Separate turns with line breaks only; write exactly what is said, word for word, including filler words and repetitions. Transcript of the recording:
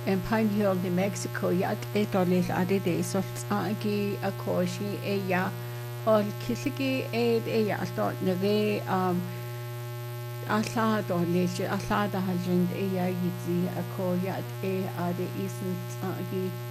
in Pine Hill, New Mexico, yat e dolis ade de soltsagi a koshi e ya ol kisiki e e ya sto neve um alla dolis alla da hajin e ya yizi a ko yat e ade isen tsagi